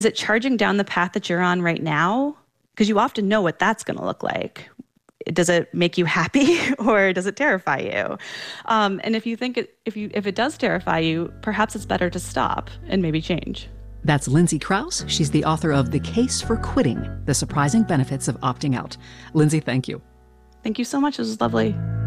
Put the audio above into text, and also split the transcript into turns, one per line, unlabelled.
Is it charging down the path that you're on right now? Because you often know what that's going to look like. Does it make you happy or does it terrify you? And if you think if it does terrify you, perhaps it's better to stop and maybe change.
That's Lindsay Krause. She's the author of The Case for Quitting: The Surprising Benefits of Opting Out. Lindsay, thank you.
Thank you so much. It was lovely.